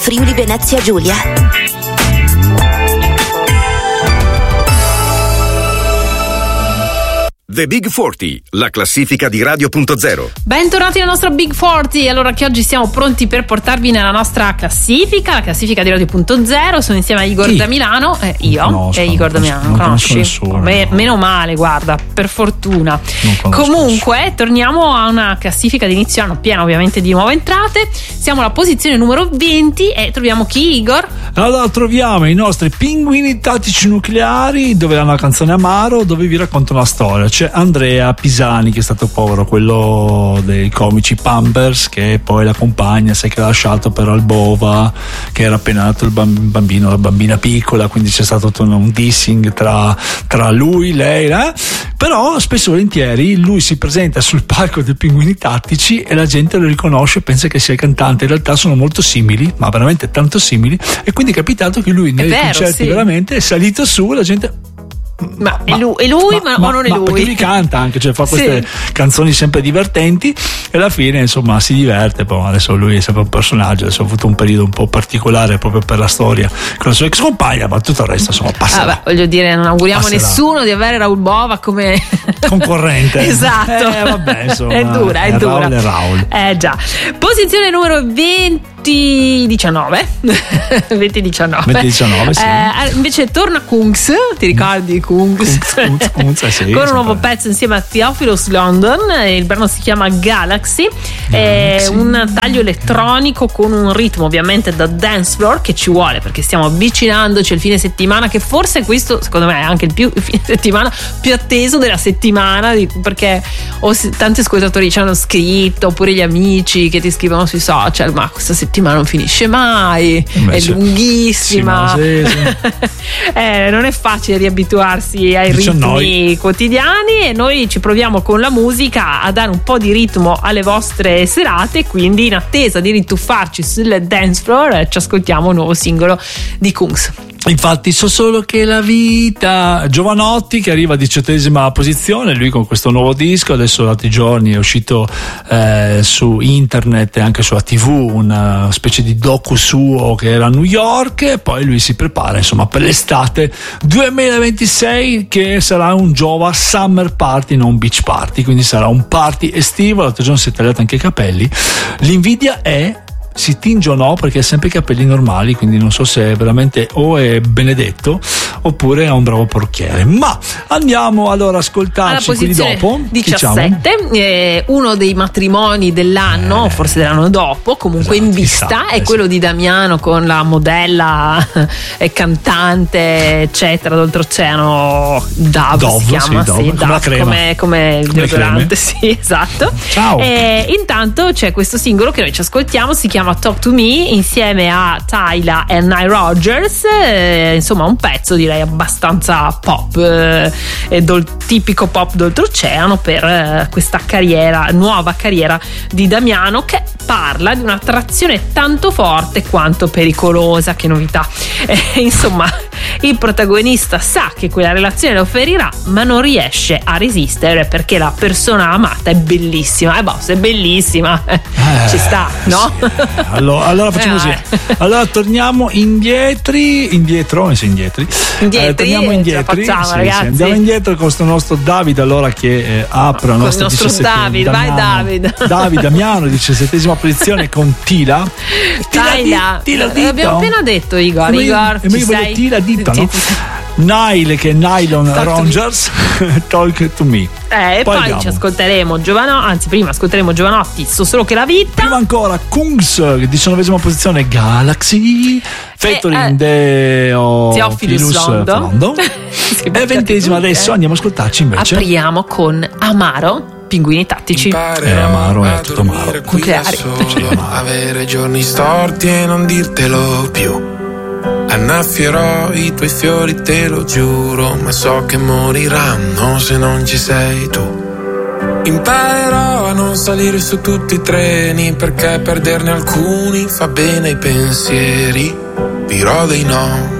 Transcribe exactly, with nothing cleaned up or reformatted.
Friuli Venezia Giulia. The Big quaranta, la classifica di Radio punto zero. Bentornati nella nostra Big quaranta. Allora, che oggi siamo pronti per portarvi nella nostra classifica, la classifica di Radio punto zero. Sono insieme a Igor Chi? da Milano, eh, io conosco, e Igor da Milano. non Conosci? nessuno, Me- no. Meno male, guarda, per fortuna. Non Comunque, nessuno. torniamo a una classifica di inizio anno piena ovviamente di nuove entrate. Siamo alla posizione numero venti e troviamo chi, Igor? Allora troviamo i nostri pinguini tattici nucleari, dove hanno la canzone Amaro, dove vi racconto una storia. C'è Andrea Pisani, che è stato povero, quello dei comici Pampers, che poi la compagna sai che l'ha lasciato per Albova, che era appena nato il bambino, la bambina piccola, quindi c'è stato un dissing tra, tra lui, lei, eh? Però spesso e volentieri lui si presenta sul palco dei pinguini tattici e la gente lo riconosce e pensa che sia il cantante. In realtà sono molto simili, ma veramente tanto simili, e quindi è capitato che lui nei vero, concerti sì. veramente è salito su, la gente Ma, è lui, è lui ma, ma, o non è ma lui? perché lui canta anche, cioè fa queste Sì. canzoni sempre divertenti e alla fine insomma si diverte. Poi adesso lui è sempre un personaggio, adesso ha avuto un periodo un po' particolare proprio per la storia con la sua ex compagna, ma tutto il resto insomma passerà. Ah, beh, voglio dire, non auguriamo a Passerà. nessuno di avere Raul Bova come Concorrente. Esatto. Eh, vabbè, insomma, è dura, è, è dura. Raul e Raul. Eh già. Posizione numero venti diciannove venti diciannove venti diciannove, sì. Eh, invece torna Kungs, ti ricordi Kungs? Kungs, Kungs, eh sì, con un sempre. nuovo pezzo insieme a Theophilus London. Il brano si chiama Galaxy, è Galaxy. un taglio elettronico con un ritmo ovviamente da dance floor che ci vuole, perché stiamo avvicinandoci al fine settimana, che forse questo secondo me è anche il, più, il fine settimana più atteso della settimana, perché o se, tanti ascoltatori ci hanno scritto, oppure gli amici che ti scrivono sui social, ma questa settimana non finisce mai, Beh, è sì. lunghissima. Sì, sì, eh, non è facile riabituarsi ai Dice ritmi noi. quotidiani, e noi ci proviamo con la musica a dare un po' di ritmo alle vostre serate, quindi in attesa di rituffarci sul dance floor eh, ci ascoltiamo un nuovo singolo di Kungs. Infatti so solo che la vita. Giovanotti che arriva a diciottesima posizione, lui con questo nuovo disco. Adesso l'altri giorni è uscito eh, su internet e anche sulla tivù una specie di docu suo che era a New York, e poi lui si prepara insomma per l'estate duemilaventisei, che sarà un Giova Summer Party, non Beach Party, quindi sarà un party estivo. L'altro giorno si è tagliato anche i capelli. L'invidia è si tinge o no, perché ha sempre i capelli normali, quindi non so se è veramente o è benedetto oppure è un bravo parrucchiere. Ma andiamo allora a ascoltarci Alla quelli posizione dopo. diciassette, eh, uno dei matrimoni dell'anno, Eh, forse dell'anno dopo, comunque esatto, in vista, chissà, è eh, quello di Damiano con la modella e cantante eccetera d'oltreoceano, Dove, Dove, si chiama, sì, Dove, sì, come la Dove, crema. come, come il Come le deodorante, sì, esatto. Ciao. E intanto c'è questo singolo che noi ci ascoltiamo, si chiama Talk to Me, insieme a Tyla e Nile Rodgers, eh, insomma un pezzo direi abbastanza pop, eh, e dol, tipico pop d'oltreoceano per eh, questa carriera, nuova carriera di Damiano, che parla di un'attrazione tanto forte quanto pericolosa. Che novità. Eh, insomma, il protagonista sa che quella relazione lo ferirà, ma non riesce a resistere perché la persona amata è bellissima. E eh, boh, se è bellissima eh, ci sta, no? Sì. Allora, allora facciamo così. Eh. Allora torniamo indietro, indietro, sì, indietri. Indietri, Eh, torniamo ce la indietro. facciamo, Sì, ragazzi. sì. Andiamo indietro con questo nostro David, allora, che eh, apre la Con il nostra nostro diciassettesima. David, vai Damiano. David. David Damiano, diciassettesima posizione con Tila. Tyla, Tila Dito. l'abbiamo appena detto, Igor. Come- Igor, e ci io voglio sei? Tila Dito, no? Ti- ti- Nile, che è Nylon Talk to me. Rogers, Talk to Me. Eh, e poi, andiamo. ci ascolteremo Giovanotti, anzi prima ascolteremo Giovanotti, So solo che la vita. Prima ancora Kungs, diciannovesima posizione, Galaxy, featuring Eh, de oh, Theophilus Philus London. London. Sì, E ventesima adesso andiamo a ascoltarci invece. apriamo con Amaro, Pinguini tattici. Eh, amaro, è tutto amaro. Nucleari. Sì, amaro. Avere giorni storti e non dirtelo più. Annaffierò i tuoi fiori, te lo giuro, ma so che moriranno se non ci sei tu. Imparerò a non salire su tutti i treni, perché perderne alcuni fa bene ai pensieri. Dirò dei no